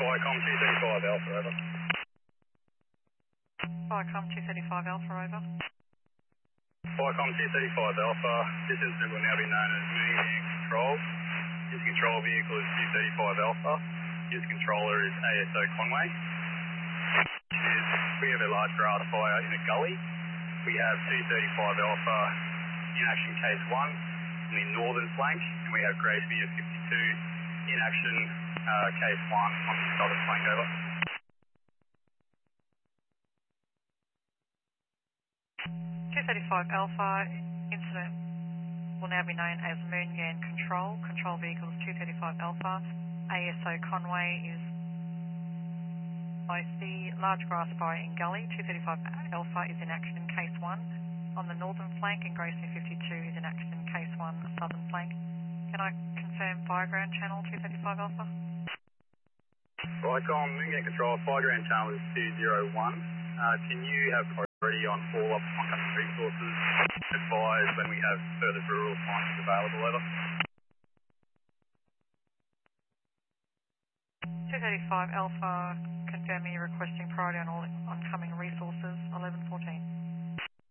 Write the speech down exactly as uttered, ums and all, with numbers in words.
Viacom two thirty-five Alpha, over. Viacom two thirty-five Alpha, over. Viacom two thirty-five Alpha, distance that will now be known as Moon Gang Control. His control vehicle is two thirty-five Alpha. His controller is A S O Conway. Is, we have a large grass fire in a gully. We have two thirty-five Alpha in action case one in the northern flank, and we have Grace Beer fifty-two in action uh, case one on the southern flank, over. two thirty-five Alpha, incident will now be known as Moongan Control. Control vehicle is two thirty-five Alpha. A S O Conway is I see large grass fire in gully. two thirty-five Alpha is in action in case one on the northern flank, and Grayson fifty-two is in action in case one southern flank. Can I confirm fireground channel two thirty-five Alpha? Viacom, Moongan Control, fireground channel is two zero one. Uh, can you have priority on all up oncoming resources? Advise when we have further rural findings available, over. two thirty-five Alpha, confirming you're requesting priority on all oncoming resources, eleven fourteen.